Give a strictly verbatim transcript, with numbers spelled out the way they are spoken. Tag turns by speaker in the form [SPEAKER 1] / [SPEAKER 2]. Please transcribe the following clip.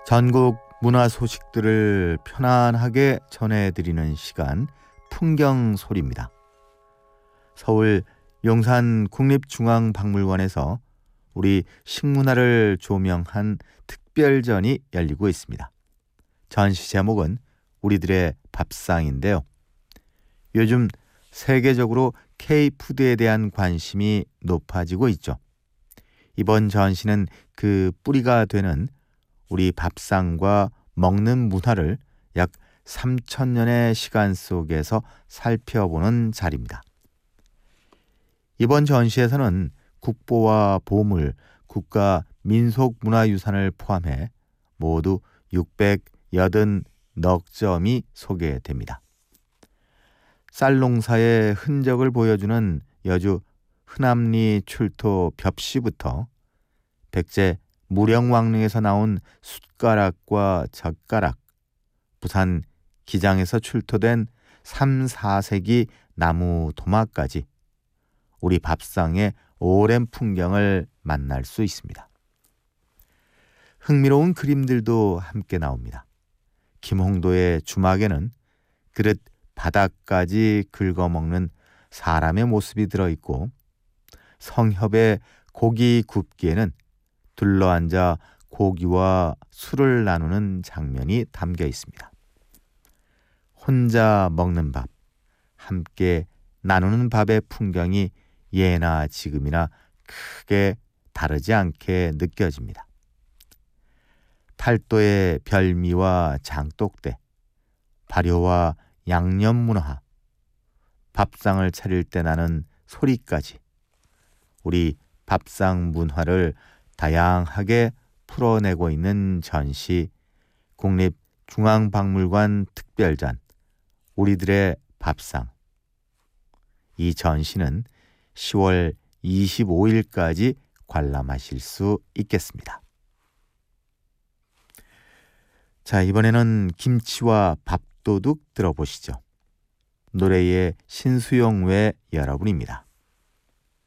[SPEAKER 1] 전국 문화 소식들을 편안하게 전해드리는 시간, 풍경소리입니다. 서울 용산 국립중앙박물관에서 우리 식문화를 조명한 특별전이 열리고 있습니다. 전시 제목은 우리들의 밥상인데요. 요즘 세계적으로 K푸드에 대한 관심이 높아지고 있죠. 이번 전시는 그 뿌리가 되는 우리 밥상과 먹는 문화를 약 삼천 년의 시간 속에서 살펴보는 자리입니다. 이번 전시에서는 국보와 보물, 국가 민속문화유산을 포함해 모두 육백팔십 넉 점이 소개됩니다. 쌀농사의 흔적을 보여주는 여주 흔암리 출토 벽시부터 백제 무령왕릉에서 나온 숟가락과 젓가락, 부산 기장에서 출토된 삼, 사 세기 나무 도마까지 우리 밥상의 오랜 풍경을 만날 수 있습니다. 흥미로운 그림들도 함께 나옵니다. 김홍도의 주막에는 그릇 바닥까지 긁어먹는 사람의 모습이 들어있고, 성협의 고기 굽기에는 둘러앉아 고기와 술을 나누는 장면이 담겨 있습니다. 혼자 먹는 밥, 함께 나누는 밥의 풍경이 예나 지금이나 크게 다르지 않게 느껴집니다. 팔도의 별미와 장독대, 발효와 양념문화, 밥상을 차릴 때 나는 소리까지 우리 밥상 문화를 다양하게 풀어내고 있는 전시, 국립중앙박물관 특별전 우리들의 밥상. 이 전시는 시월 이십오일까지 관람하실 수 있겠습니다. 자, 이번에는 김치와 밥도둑 들어보시죠. 노래의 신수용 외 여러분입니다.